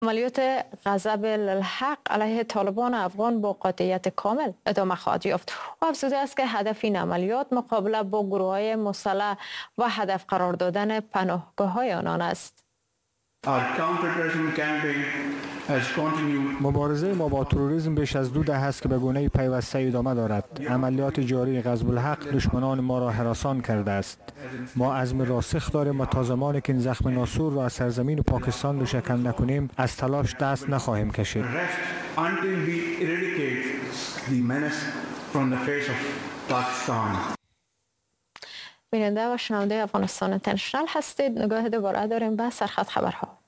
عملیات غضب الحق علیه طالبان افغان با قاطعیت کامل ادامه خواهد یافت و افزوده است که هدف این عملیات مقابله با گروه‌های مسلح و هدف قرار دادن پناهگاه‌های آنان است. مبارزه ما با تروریسم بیش از 2 دهه است که به گونه پیوسته ادامه دارد. عملیات جاری غضب الحق دشمنان ما را هراسان کرده است. ما عزم راسخ داریم و تا زمانی که این زخم ناسور را از سرزمین پاکستان روشن نکنیم از تلاش دست نخواهیم کشید. بیننده و شنونده افغانستان اینترنشنال هستید. نگاه دوباره داریم به سرخط خبرها.